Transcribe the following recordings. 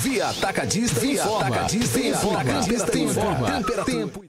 Via Atacadista informa. Tempo.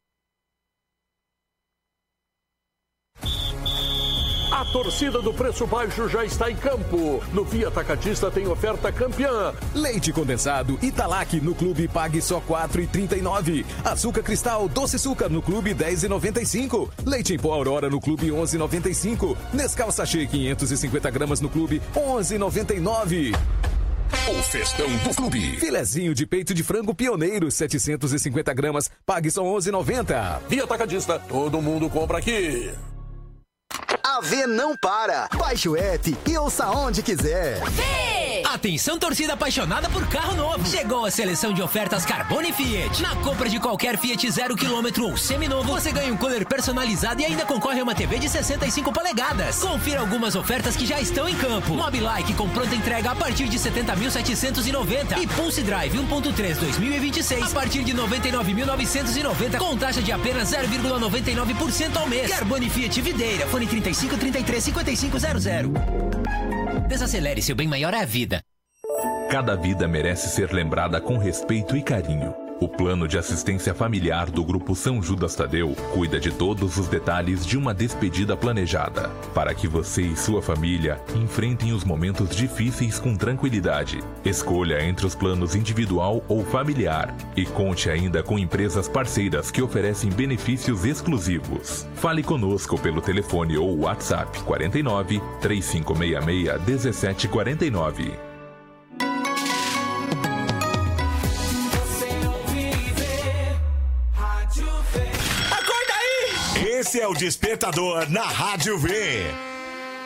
A torcida do preço baixo já está em campo. No Via Atacadista tem oferta campeã. Leite condensado Italac no clube pague só R$ 4,39. Açúcar cristal Doce Açúcar no clube R$ 10,95. Leite em pó Aurora no clube R$ 11,95. Nescau Sachê 550 gramas no clube R$ 11,99. O festão do clube. Filezinho de peito de frango pioneiro 750 gramas, pague só R$ 11,90. Via Atacadista, todo mundo compra aqui. A V não para. Baixe o app e ouça onde quiser. Atenção, torcida apaixonada por carro novo. Chegou a seleção de ofertas Carbone Fiat. Na compra de qualquer Fiat 0 km ou seminovo, você ganha um cooler personalizado e ainda concorre a uma TV de 65 polegadas. Confira algumas ofertas que já estão em campo. Mobilike com pronta entrega a partir de 70.790 e Pulse Drive 1.3 2026 a partir de 99.990 com taxa de apenas 0,99% ao mês. Carbone Fiat Videira, fone 35 33 55 00. Desacelere, seu bem maior é a vida. Cada vida merece ser lembrada com respeito e carinho. O plano de assistência familiar do Grupo São Judas Tadeu cuida de todos os detalhes de uma despedida planejada, para que você e sua família enfrentem os momentos difíceis com tranquilidade. Escolha entre os planos individual ou familiar e conte ainda com empresas parceiras que oferecem benefícios exclusivos. Fale conosco pelo telefone ou WhatsApp 49 3566 1749. Esse é o Despertador na Rádio V.